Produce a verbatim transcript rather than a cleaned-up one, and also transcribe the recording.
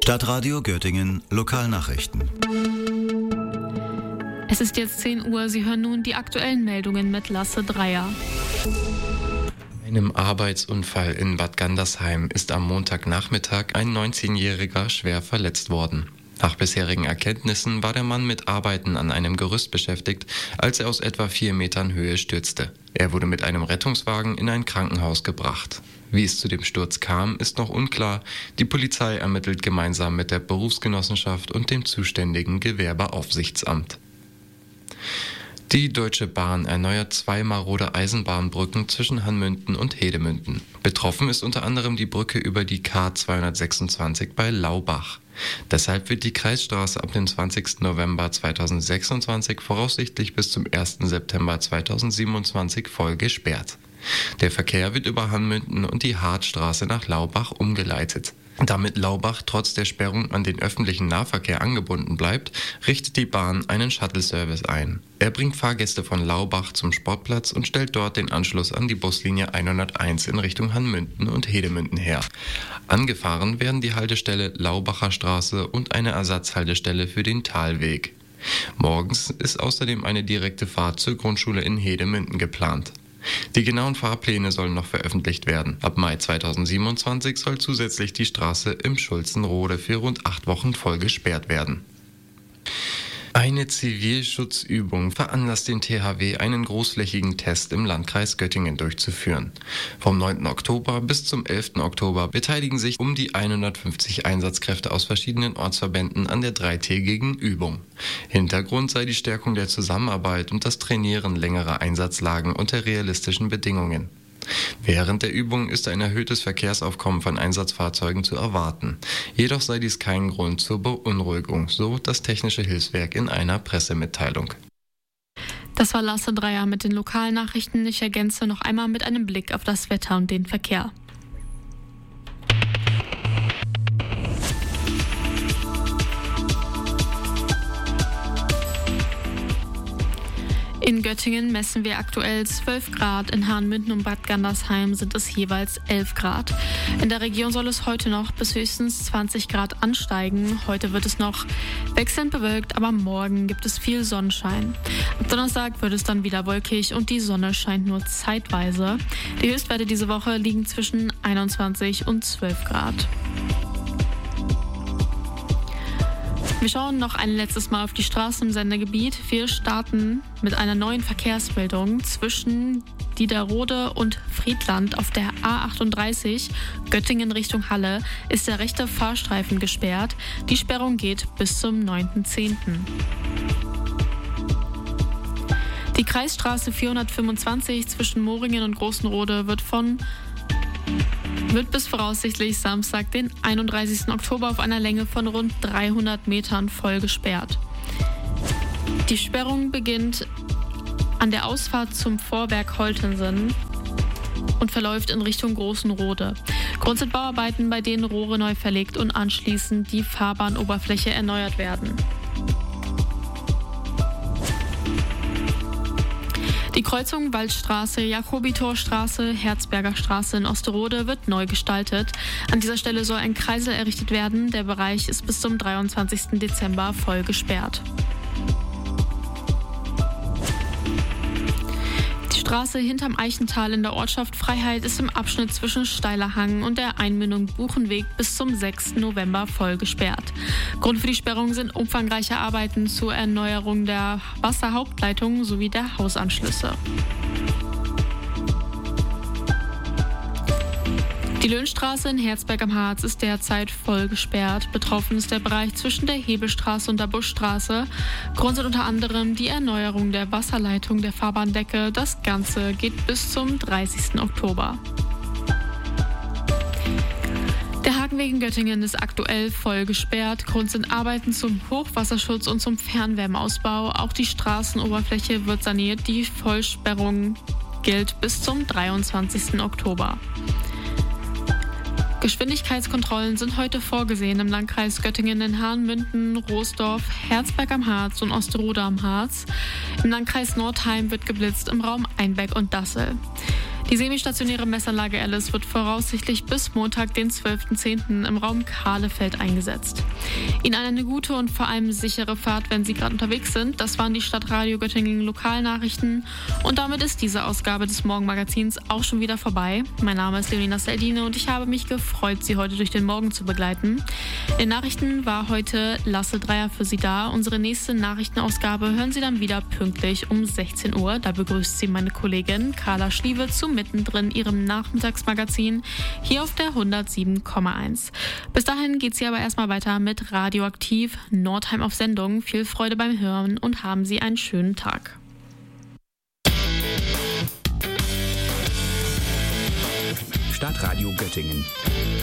Stadtradio Göttingen Lokalnachrichten. Es ist jetzt zehn Uhr, Sie hören nun die aktuellen Meldungen mit Lasse Dreier. In einem Arbeitsunfall in Bad Gandersheim ist am Montagnachmittag ein neunzehnjähriger schwer verletzt worden. Nach bisherigen Erkenntnissen war der Mann mit Arbeiten an einem Gerüst beschäftigt, als er aus etwa vier Metern Höhe stürzte. Er wurde mit einem Rettungswagen in ein Krankenhaus gebracht. Wie es zu dem Sturz kam, ist noch unklar. Die Polizei ermittelt gemeinsam mit der Berufsgenossenschaft und dem zuständigen Gewerbeaufsichtsamt. Die Deutsche Bahn erneuert zwei marode Eisenbahnbrücken zwischen Hanmünden und Hedemünden. Betroffen ist unter anderem die Brücke über die K zweihundertsechsundzwanzig bei Laubach. Deshalb wird die Kreisstraße ab dem zwanzigsten November zweitausendsechsundzwanzig voraussichtlich bis zum ersten September zweitausendsiebenundzwanzig voll gesperrt. Der Verkehr wird über Hanmünden und die Hartstraße nach Laubach umgeleitet. Damit Laubach trotz der Sperrung an den öffentlichen Nahverkehr angebunden bleibt, richtet die Bahn einen Shuttle-Service ein. Er bringt Fahrgäste von Laubach zum Sportplatz und stellt dort den Anschluss an die Buslinie hunderteins in Richtung Hanmünden und Hedemünden her. Angefahren werden die Haltestelle Laubacher Straße und eine Ersatzhaltestelle für den Talweg. Morgens ist außerdem eine direkte Fahrt zur Grundschule in Hedemünden geplant. Die genauen Fahrpläne sollen noch veröffentlicht werden. Ab Mai zweitausendsiebenundzwanzig soll zusätzlich die Straße im Schulzenrode für rund acht Wochen voll gesperrt werden. Eine Zivilschutzübung veranlasst den T H W, einen großflächigen Test im Landkreis Göttingen durchzuführen. Vom neunten Oktober bis zum elften Oktober beteiligen sich um die hundertfünfzig Einsatzkräfte aus verschiedenen Ortsverbänden an der dreitägigen Übung. Hintergrund sei die Stärkung der Zusammenarbeit und das Trainieren längerer Einsatzlagen unter realistischen Bedingungen. Während der Übung ist ein erhöhtes Verkehrsaufkommen von Einsatzfahrzeugen zu erwarten. Jedoch sei dies kein Grund zur Beunruhigung, so das Technische Hilfswerk in einer Pressemitteilung. Das war Lasse Dreier mit den Lokalnachrichten. Ich ergänze noch einmal mit einem Blick auf das Wetter und den Verkehr. In Göttingen messen wir aktuell zwölf Grad, in Hanmünden und Bad Gandersheim sind es jeweils elf Grad. In der Region soll es heute noch bis höchstens zwanzig Grad ansteigen. Heute wird es noch wechselnd bewölkt, aber morgen gibt es viel Sonnenschein. Ab Donnerstag wird es dann wieder wolkig und die Sonne scheint nur zeitweise. Die Höchstwerte diese Woche liegen zwischen einundzwanzig und zwölf Grad. Wir schauen noch ein letztes Mal auf die Straßen im Sendegebiet. Wir starten mit einer neuen Verkehrsmeldung. Zwischen Diederode und Friedland auf der A achtunddreißig Göttingen Richtung Halle ist der rechte Fahrstreifen gesperrt. Die Sperrung geht bis zum neunten zehnten Die Kreisstraße vierhundertfünfundzwanzig zwischen Moringen und Großenrode wird von wird bis voraussichtlich Samstag, den einunddreißigsten Oktober, auf einer Länge von rund dreihundert Metern voll gesperrt. Die Sperrung beginnt an der Ausfahrt zum Vorwerk Holtensen und verläuft in Richtung Großenrode. Grund sind Bauarbeiten, bei denen Rohre neu verlegt und anschließend die Fahrbahnoberfläche erneuert werden. Die Kreuzung Waldstraße, Jakobitorstraße, Herzberger Straße in Osterode wird neu gestaltet. An dieser Stelle soll ein Kreisel errichtet werden. Der Bereich ist bis zum dreiundzwanzigsten Dezember voll gesperrt. Die Straße hinterm Eichental in der Ortschaft Freiheit ist im Abschnitt zwischen Steiler Hang und der Einmündung Buchenweg bis zum sechsten November voll gesperrt. Grund für die Sperrung sind umfangreiche Arbeiten zur Erneuerung der Wasserhauptleitung sowie der Hausanschlüsse. Die Löhnstraße in Herzberg am Harz ist derzeit voll gesperrt. Betroffen ist der Bereich zwischen der Hebelstraße und der Buschstraße. Grund sind unter anderem die Erneuerung der Wasserleitung der Fahrbahndecke. Das Ganze geht bis zum dreißigsten Oktober. Der Hakenweg in Göttingen ist aktuell voll gesperrt. Grund sind Arbeiten zum Hochwasserschutz und zum Fernwärmeausbau. Auch die Straßenoberfläche wird saniert. Die Vollsperrung gilt bis zum dreiundzwanzigsten Oktober. Geschwindigkeitskontrollen sind heute vorgesehen im Landkreis Göttingen in Hanmünden, Roosdorf, Herzberg am Harz und Osterode am Harz. Im Landkreis Nordheim wird geblitzt im Raum Einbeck und Dassel. Die semistationäre Messanlage Alice wird voraussichtlich bis Montag, den zwölften zehnten im Raum Kahlefeld eingesetzt. Ihnen eine gute und vor allem sichere Fahrt, wenn Sie gerade unterwegs sind. Das waren die Stadtradio Göttingen Lokalnachrichten. Und damit ist diese Ausgabe des Morgenmagazins auch schon wieder vorbei. Mein Name ist Leonina Seldine und ich habe mich gefreut, Sie heute durch den Morgen zu begleiten. In den Nachrichten war heute Lasse Dreier für Sie da. Unsere nächste Nachrichtenausgabe hören Sie dann wieder pünktlich um sechzehn Uhr. Da begrüßt Sie meine Kollegin Carla Schliewe zum Mittendrin, Ihrem Nachmittagsmagazin, hier auf der hundertsieben Komma eins. Bis dahin geht sie aber erstmal weiter mit Radioaktiv, Nordheim auf Sendung. Viel Freude beim Hören und haben Sie einen schönen Tag. Stadtradio Göttingen.